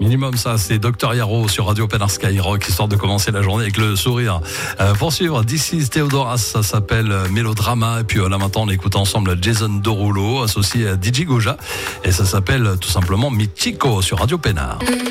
minimum ça, c'est Dr Yaro sur Radio Pénard Skyrock, histoire de commencer la journée avec le sourire. Pour suivre, This is Theodoras, ça s'appelle Mélodrama, et puis là maintenant on écoute ensemble Jason Derulo, associé à DJ Goja, et ça s'appelle tout simplement Mi Chico sur Radio Pénard.